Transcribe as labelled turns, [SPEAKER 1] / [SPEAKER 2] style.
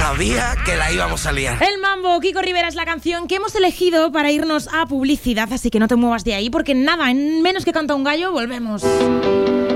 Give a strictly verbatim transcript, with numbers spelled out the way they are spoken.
[SPEAKER 1] sabía que la íbamos a liar.
[SPEAKER 2] El Mambo, Kiko Rivera es la canción que hemos elegido para irnos a publicidad, así que no te muevas de ahí porque nada, en menos que canta un gallo, volvemos.